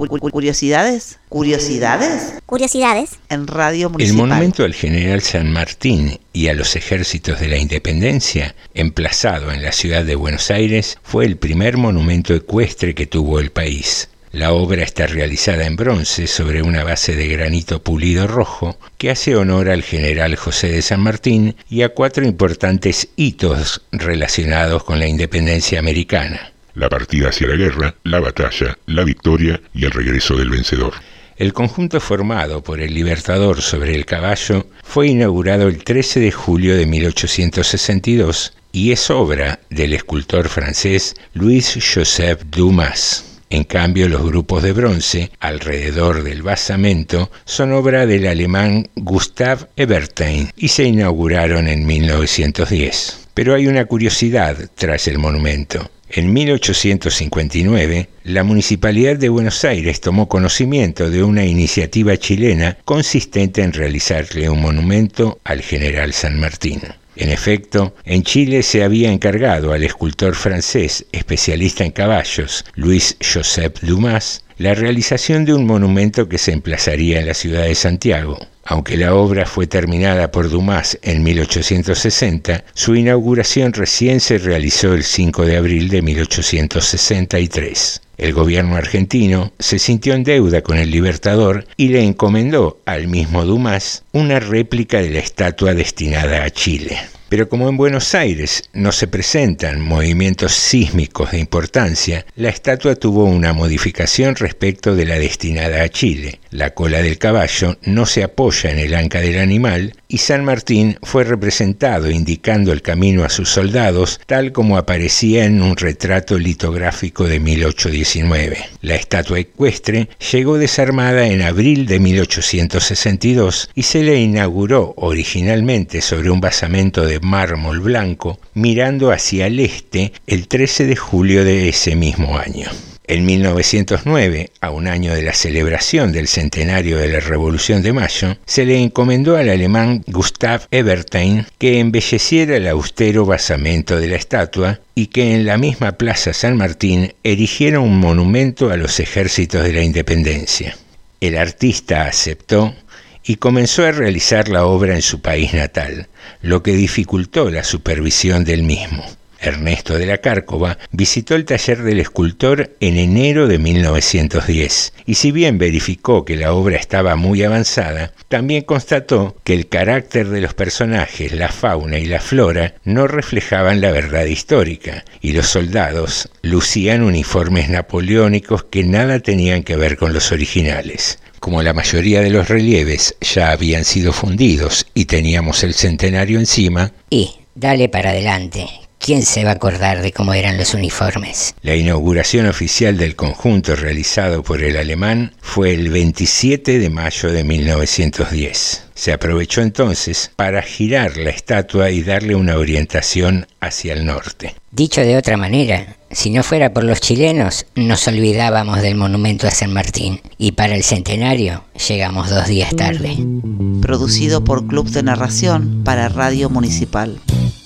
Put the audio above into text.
¿Curiosidades? ¿Curiosidades? ¿Curiosidades? En Radio El Municipal. monumento al general San Martín y a los ejércitos de la Independencia, emplazado en la ciudad de Buenos Aires, fue el primer monumento ecuestre que tuvo el país. La obra está realizada en bronce sobre una base de granito pulido rojo que hace honor al general José de San Martín y a 4 importantes hitos relacionados con la independencia americana: la partida hacia la guerra, la batalla, la victoria y el regreso del vencedor. El conjunto formado por el Libertador sobre el caballo fue inaugurado el 13 de julio de 1862 y es obra del escultor francés Louis-Joseph Dumas. En cambio, los grupos de bronce alrededor del basamento son obra del alemán Gustav Eberstein y se inauguraron en 1910. Pero hay una curiosidad tras el monumento. En 1859, la Municipalidad de Buenos Aires tomó conocimiento de una iniciativa chilena consistente en realizarle un monumento al general San Martín. En efecto, en Chile se había encargado al escultor francés especialista en caballos, Louis-Joseph Dumas, la realización de un monumento que se emplazaría en la ciudad de Santiago. Aunque la obra fue terminada por Dumas en 1860, su inauguración recién se realizó el 5 de abril de 1863. El gobierno argentino se sintió en deuda con el Libertador y le encomendó al mismo Dumas una réplica de la estatua destinada a Chile. Pero como en Buenos Aires no se presentan movimientos sísmicos de importancia, la estatua tuvo una modificación respecto de la destinada a Chile. La cola del caballo no se apoya en el anca del animal y San Martín fue representado indicando el camino a sus soldados, tal como aparecía en un retrato litográfico de 1819. La estatua ecuestre llegó desarmada en abril de 1862 y se le inauguró originalmente sobre un basamento de mármol blanco, mirando hacia el este el 13 de julio de ese mismo año. En 1909, a un año de la celebración del centenario de la Revolución de Mayo, se le encomendó al alemán Gustav Eberstein que embelleciera el austero basamento de la estatua y que en la misma Plaza San Martín erigiera un monumento a los ejércitos de la Independencia. El artista aceptó y comenzó a realizar la obra en su país natal, lo que dificultó la supervisión del mismo. Ernesto de la Cárcova visitó el taller del escultor en enero de 1910 y si bien verificó que la obra estaba muy avanzada, también constató que el carácter de los personajes, la fauna y la flora no reflejaban la verdad histórica y los soldados lucían uniformes napoleónicos que nada tenían que ver con los originales. Como la mayoría de los relieves ya habían sido fundidos y teníamos el centenario encima, Y dale para adelante. ¿Quién se va a acordar de cómo eran los uniformes? la inauguración oficial del conjunto realizado por el alemán fue el 27 de mayo de 1910. Se aprovechó entonces para girar la estatua y darle una orientación hacia el norte. Dicho de otra manera, si no fuera por los chilenos, nos olvidábamos del monumento a San Martín. Y para el centenario, llegamos 2 días tarde. Producido por Club de Narración para Radio Municipal.